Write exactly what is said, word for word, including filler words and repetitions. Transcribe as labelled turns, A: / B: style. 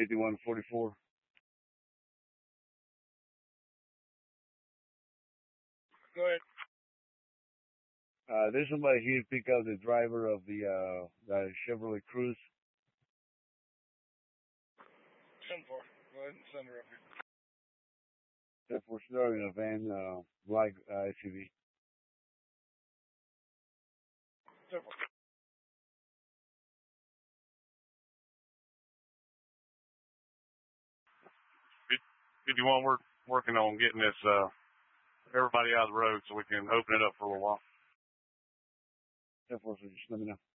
A: fifty-one forty-four.
B: Go ahead.
A: Uh, there's somebody here to pick up the driver of the, uh, the Chevrolet Cruze.
B: ten four. Go ahead and send her up here.
A: ten four driving a van, uh, black uh, S U V.
B: ten four.
C: fifty-one, we're working on getting this, uh, everybody out of the road so we can open it up for a little while.
A: ten four, so just let me know.